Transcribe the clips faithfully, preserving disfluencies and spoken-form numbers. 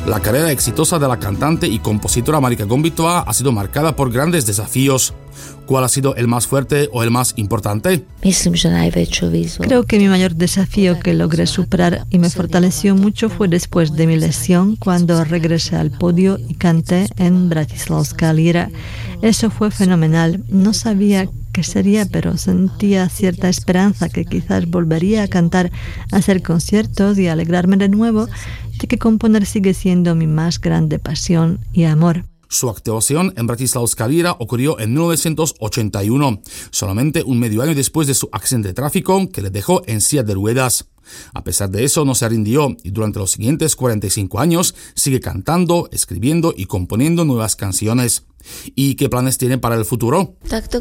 La carrera exitosa de la cantante y compositora Marika Gombitová ha sido marcada por grandes desafíos. ¿Cuál ha sido el más fuerte o el más importante? Creo que mi mayor desafío que logré superar y me fortaleció mucho fue después de mi lesión, cuando regresé al podio y canté en Bratislavská líra. Eso fue fenomenal. No sabía qué sería, pero sentía cierta esperanza que quizás volvería a cantar, a hacer conciertos y alegrarme de nuevo, de que componer sigue siendo mi más grande pasión y amor. Su actuación en Bratislavská líra ocurrió en mil novecientos ochenta y uno, solamente un medio año después de su accidente de tráfico que le dejó en silla de ruedas. A pesar de eso, no se rindió y durante los siguientes cuarenta y cinco años sigue cantando, escribiendo y componiendo nuevas canciones. ¿Y qué planes tiene para el futuro?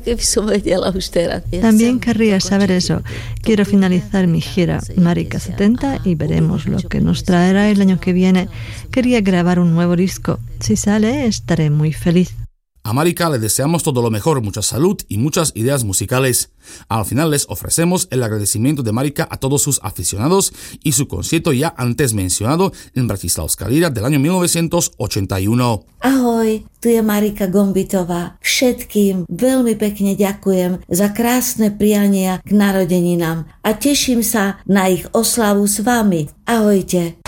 También querría saber eso. Quiero finalizar mi gira Marika setenta y veremos lo que nos traerá el año que viene. Quería grabar un nuevo disco. Si sale, estaré muy feliz. A Marika le deseamos todo lo mejor, mucha salud y muchas ideas musicales. Al final les ofrecemos el agradecimiento de Marika a todos sus aficionados y su concierto ya antes mencionado en Bratislavská líra del año mil novecientos ochenta y uno. Ahoj, tu je Marika Gombitová. Všetkým veľmi pekne ďakujem za krásne priania k narodeninám a teším sa na ich oslavu s vami. Ahojte.